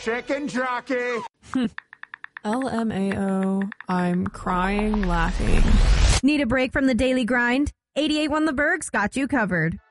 Chicken jockey. LMAO, I'm crying laughing. Need a break from the daily grind? 88 Won The Berg's got you covered.